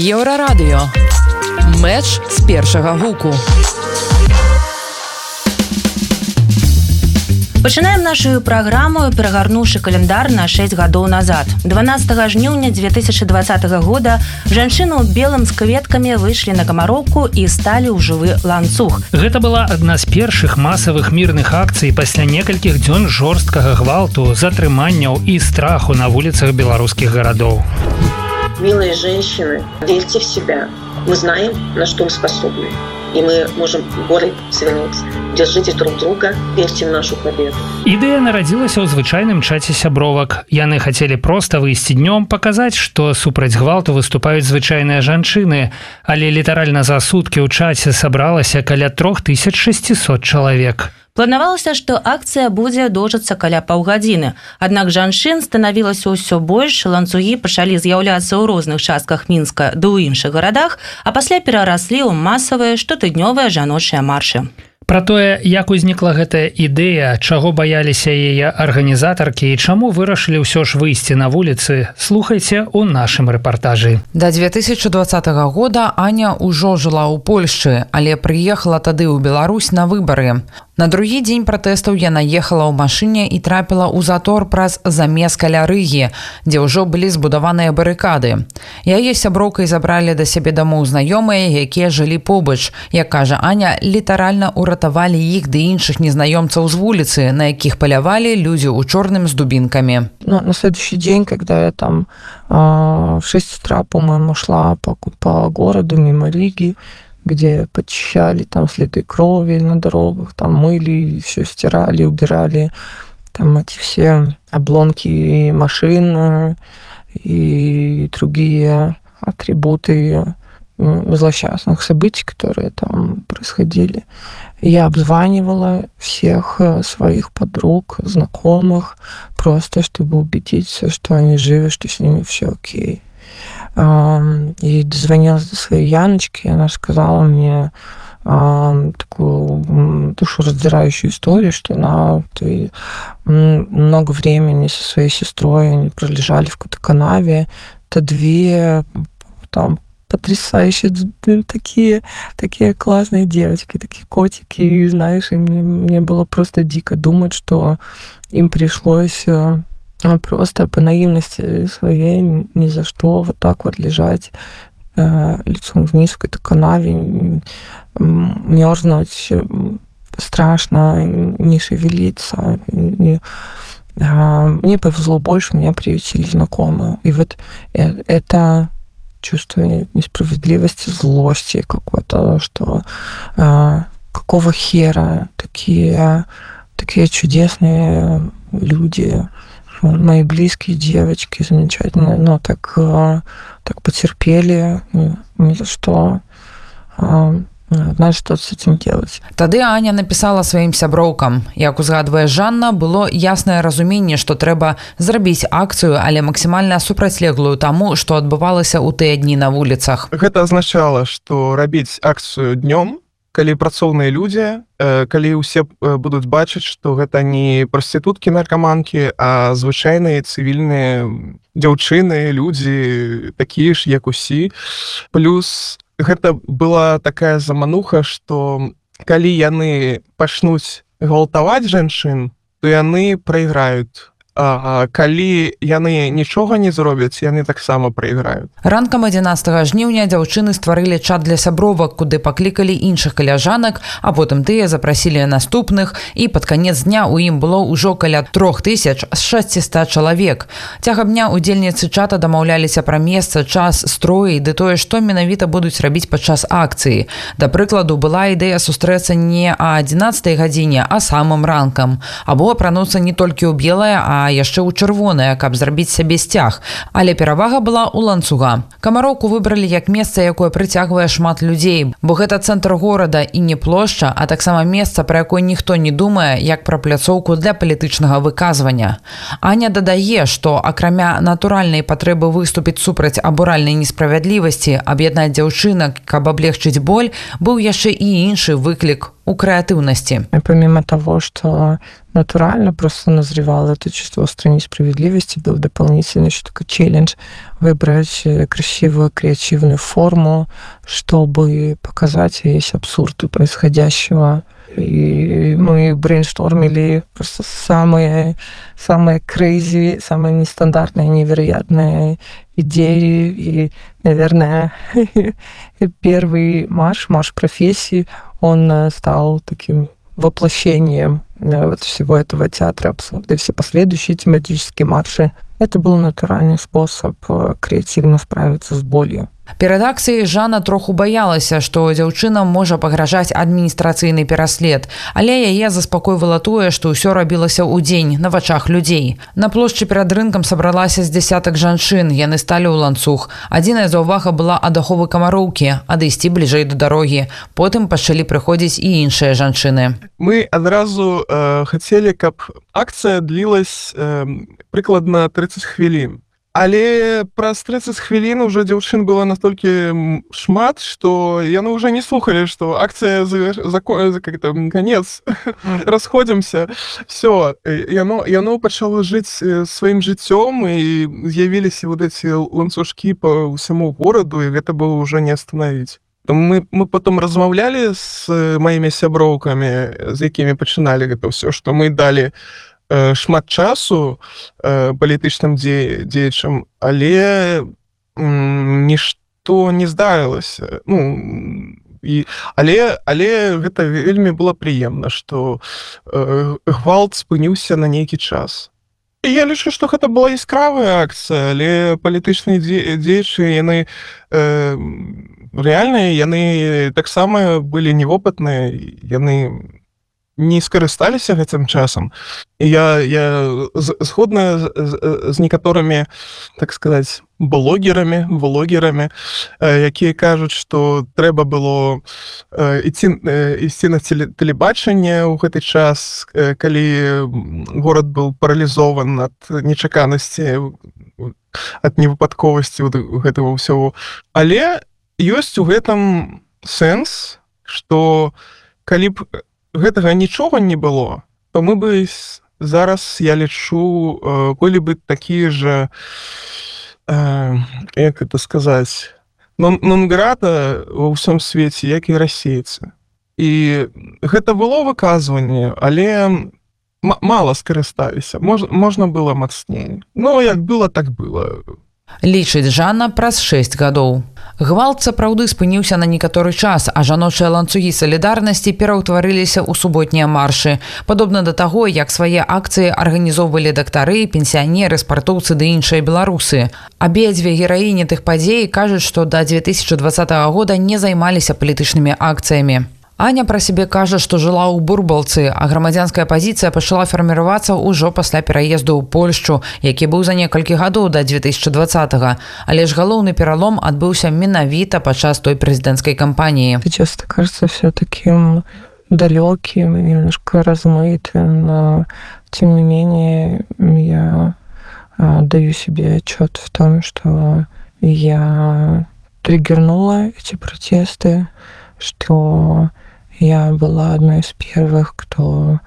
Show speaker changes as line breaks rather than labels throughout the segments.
Еўрарадыё. Мэч з першага гуку.
Пачынаем нашу праграму, перагарнуўшы календар на 6 гадоў назад. 12 жніўня 2020 года жанчыны ў белым з кветкамі выйшлі на Камароўку і сталі ў жывы ланцуг.
Гэта была адна з першых масавых мірных акцый пасля некалькіх дзён жорсткага гвалту, затрыманняў і страху на вуліцах беларускіх гарадоў.
Милые женщины, верьте в себя. Мы знаем, на что мы способны. И мы можем горы свернуть. Держите друг друга, верьте в нашу победу.
Ідэя нарадзілася ў звычайным чаце сябровак. Яны хацелі проста выйсці днём, паказаць, што супраць гвалту выступаюць звычайныя жанчыны, але літаральна за суткі ў чаце сабралася каля 3600 чалавек.
Планавалася, што акцыя будзе доўжыцца каля паўгадзіны. Аднак жанчын станавілася ўсё больш, ланцугі пачалі з'яўляцца ў розных частках Мінска ды ў іншых гарадах, а пасля перараслі ў масавыя штотыднёвыя жаночыя маршы.
Пра тое, як узнікла гэтая ідэя, чаго баяліся яе арганізатаркі і чаму вырашылі ўсё ж выйсці на вуліцы, слухайце ў нашым рэпартажы.
Да 2020 года Аня ўжо жыла ў Польшчы, але прыехала тады ў Беларусь на выбары. На другі дзень пратэстаў яна ехала ў машыне і трапіла ў затор праз замес каля Рыгі, дзе ўжо былі збудаваныя барыкады. Яе сяброўкай забралі да сябе дамоў знаёмыя, якія жылі побач. Як кажа Аня, літаральна уратавалі іх ды іншых незнаёмцаў з вуліцы, на якіх палявалі людзі ў чорным з дубінкамі.
На следующий день, когда я там в 6 утра, по-моему, шла по городу мимо Риги, где почищали там следы крови на дорогах, там мыли, все стирали, убирали, там эти все обломки машин и другие атрибуты злосчастных событий, которые там происходили. Я обзванивала всех своих подруг, знакомых, просто чтобы убедиться, что они живы, что с ними все окей. И дозвонилась до своей Яночки, и она сказала мне такую душераздирающую историю, что много времени со своей сестрой они пролежали в какой-то канаве. Это две там потрясающие, такие классные девочки, такие котики, и знаешь, и мне было просто дико думать, что им пришлось просто по наивности своей ни за что вот так вот лежать лицом вниз в какой-то канаве, мерзнуть, страшно, не шевелиться. Мне повезло больше, меня приютили знакомые. И вот это чувство несправедливости, злости какой-то, что какого хера такие чудесные люди, мои близкие девочки замечательные, но так потерпели, ни за что. Знаешь, што з этим делать.
Тады Аня напісала сваім сяброўкам. Як узгадвае Жанна, было яснае разуменне, што трэба зрабіць акцыю, але максімальна супрацьлеглую таму, што адбывалася ў тыя дні на вуліцах.
Гэта азначала, што рабіць акцыю днём, калі працоўныя людзі, калі ўсе будуць бачыць, што гэта не прастытуткі, наркаманкі, а звычайныя цывільныя дзяўчыны, людзі, такія ж, як усі. Плюс гэта была такая замануха, што калі яны пачнуць гвалтаваць жанчын, то яны прайграюць. А калі яны нічога не зробяць, яны таксама прайграюць.
Ранкам 11 жніўня дзяўчыны стварылі чат для сябровак, куды паклікалі іншых каляжанак, а потым тыя запрасілі наступных, і пад канец дня ў ім было ўжо каля 3600 чалавек. Цягам дня удзельніцы чата дамаўляліся пра месца, час, строі, ды тое, што менавіта будуць рабіць падчас акцыі. Да прыкладу, была ідэя сустрэцца не а 11 гадзіне, а самым ранкам. Або апрануцца не толькі ў белае, а яшчэ ў чырвонае, каб зрабіць сябе сцяг. Але перавага была ў ланцуга. Камароўку выбралі як месца, якое прыцягвае шмат людзей, бо гэта цэнтр горада і не плошча, а таксама месца, пра якое ніхто не думае, як пра пляцоўку для палітычнага выказвання. Аня дадае, што акрамя натуральнай патрэбы выступіць супраць абуральнай несправядлівасці, аб'яднаць дзяўчынак, каб аблегчыць боль, быў яшчэ і іншы выклік у крэатыўнасці.
Помимо того, что натурально просто назревало это чувство острой несправедливости, был дополнительный еще такой челлендж выбрать красивую креативную форму, чтобы показать весь абсурд происходящего. И мы брейнштормили просто самые crazy, самые нестандартные, невероятные идеи. И, наверное, первый марш профессии, он стал таким воплощением вот всего этого театра абсурда. И все последующие тематические марши — это был натуральный способ креативно справиться с болью.
Перад акцыяй Жанна троху баялася, што дзяўчынам можа пагражаць адміністрацыйны пераслед, але яе заспакойвала тое, што ўсё рабілася ў дзень на вачах людзей. На плошчы перад рынкам сабралася з дзясятак жанчын, яны сталі ў ланцуг. Адзіная заўвага была ад аховы камароўкі, адысці бліжэй да дарогі. Потым пачалі прыходзіць і іншыя жанчыны.
Мы адразу хацелі, каб акцыя длілась прыкладна 30 хвілін. Але праз 30 хвілін уже дзяўчын было настолькі шмат, што яны ўжо не слухалі, што акцыя конец, расходзімся. Все, яно пачало жыць сваім жыццём, і з'явіліся вот эти ланцужкі по ўсяму гораду, і гэта было ўжо не остановіць. Мы потом размаўлялі з маімі сяброўкамі, з якімі пачыналі гэта ўсё, што мы далі шмат часу палітычным дзеячам, але нішто не здарылася. Але гэта вельмі было прыемна, што гвалт спыніўся на нейкі час. І я лічу, што гэта была яскравая акцыя, але палітычныя дзеячы, яны рэальныя, яны таксама былі невопытныя, яны не скарысталіся гэтым часам. І я згодна з некаторымі, так сказаць, блогерамі, якія кажуць, што трэба было ісці на тэлебачанне ў гэты час, калі горад быў паралізован ад нечаканасці, ад невыпадковасці гэтага ўсяго. Але ёсць у гэтым сэнс, што калі б гэтага нічога не было, то мы бы зараз, я лічу, былі бы такія же, як это сказаць, нон-грата ва ўсім свеце, як і расейцы. І гэта было выказванне, але мала скарысталіся. Можна было мацней. Ну, як было, так было.
Лічыць Жанна праз 6 гадоў. Гвалт сапраўды спыніўся на некаторы час, а жаночыя ланцугі салідарнасці пераўтварыліся ў суботнія маршы. Падобна да таго, як свае акцыі арганізоўвалі дактары, пенсіянеры, спартоўцы ды іншыя беларусы. Абедзве гераіні тых падзей кажуць, што да 2020 года не займаліся палітычнымі акцыямі. Аня пра сябе кажа, што жыла ў Бурбалцы, а грамадзянская пазіцыя пачала фарміравацца ўжо пасля пераезду ў Польшчу, які быў за некалькі гадоў да 2020-го. Але ж галоўны пералом адбыўся менавіта падчас той прэзідэнцкай кампаніі.
Это часто кажется все таким далеким, немножко размытым, но тем не менее я даю себе отчет в том, что я триггернула эти протесты, что я была одной из первых, кто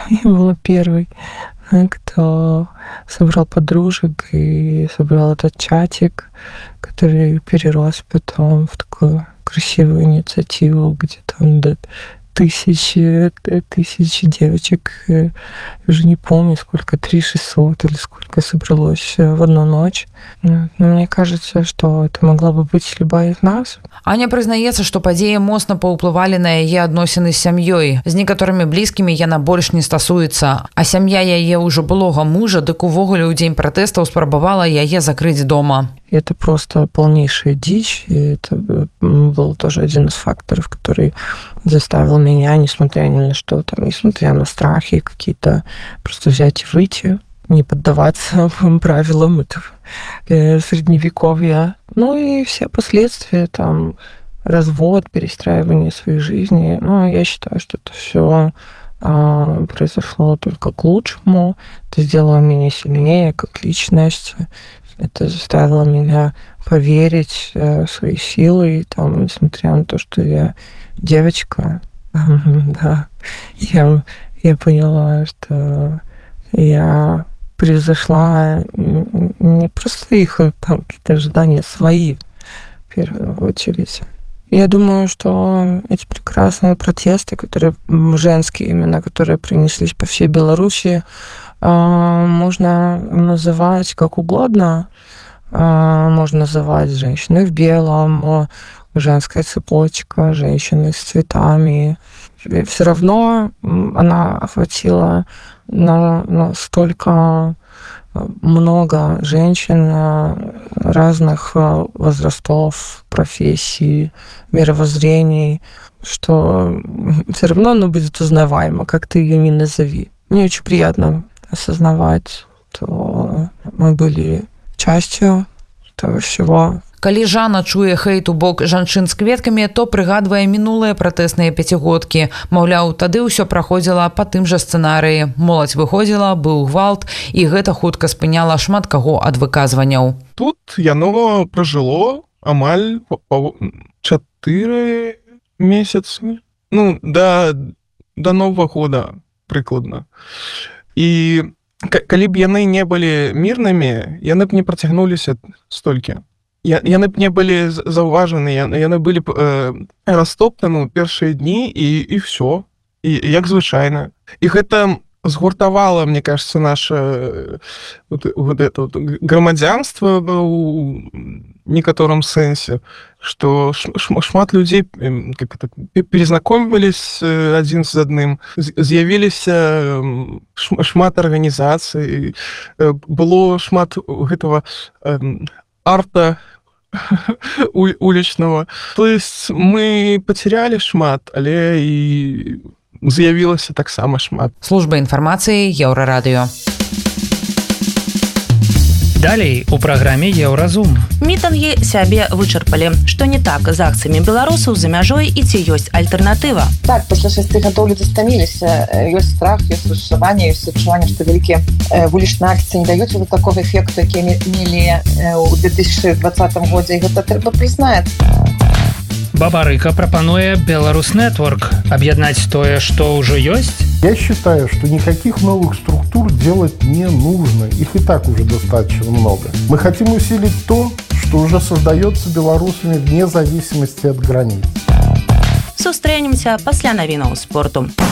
собрал подружек и собрал этот чатик, который перерос потом в такую красивую инициативу, где там до тысячи девочек, я уже не помню, сколько, 3600 или сколько собралось в одну ночь. Но мне кажется, что это могла бы быть любая из нас.
Аня прызнаецца, што падзеі моцна паўплывалі на яе адносіны з сям'ёй. З некаторымі блізкімі яна больш не стасуецца, а сям'я яе ўжо былога мужа, дык увогуле ў дзень пратэстаў спрабавала яе закрыць дома.
Это просто полнейшая дичь, и это был тоже один из факторов, который заставил меня, несмотря ни на что, там, несмотря на страхи какие-то, просто взять и выйти, не поддаваться правилам этого средневековья. Ну и все последствия, там, развод, перестраивание своей жизни. Ну, я считаю, что это все произошло только к лучшему. Это сделало меня сильнее как личность. Это заставило меня поверить в свои силы, там, несмотря на то, что я девочка, Да. Я поняла, что я превзошла не просто их там какие-то ожидания свои, в первую очередь. Я думаю, что эти прекрасные протесты, которые женские именно, которые принеслись по всей Беларуси, можно называть как угодно. Можно называть женщины в белом, женская цепочка, женщины с цветами. Все равно она охватила настолько много женщин разных возрастов, профессий, мировоззрений, что все равно она будет узнаваема, как ты ее ни назови. Мне очень приятно осознавать, что мы были частью того всего.
Калі Жанна чуе хейт у бок жанчын з кветкамі, то прыгадвае мінулыя пратэсныя пяцігодкі. Маўляў, тады ўсё праходзіла па тым жа сцэнарыі. Моладзь выходзіла, быў гвалт, і гэта хутка спыняла шмат каго ад выказванняў.
Тут яно пражыло амаль 4 месяцы. Да Новага года прыкладна. І калі б яны не былі мірнымі, яны б не працягнуліся столькі. Яны б не былі заўважаны, яны былі б растоптаны ў першыя дні і ўсё. І як звычайна. І гэта згуртавала, мне кажется, наше грамадзянства ў некаторым сэнсе, што шмат людзей перазнакомваліся адзін з адным, з'явіліся шмат арганізацый, было шмат гэтага арта уличного. То есть мы потеряли шмат, але і з'явілася таксама шмат.
Служба інфармацыі Еўрарадыё.
Далей у праграме Еўразум.
Мітынгі сябе вычарпалі. Што не так з акцыямі беларусаў за мяжой і ці ёсць альтэрнатыва?
Так, пасля 6 гадоў людзі стаміліся. Ёсць страх, ёсць разчараванне, ёсць адчуванне, што вялікія вулічныя акцыі не даюць такога эфекту, які мелі ў 2020 годзе. І гэта трэба прызнаць.
Бабарыка прапануе Беларус Нетворк объединять тое, что уже есть.
Я считаю, что никаких новых структур делать не нужно. Их и так уже достаточно много. Мы хотим усилить то, что уже создается белорусами вне зависимости от границ.
Сустрэнемся пасля навінаў спорту.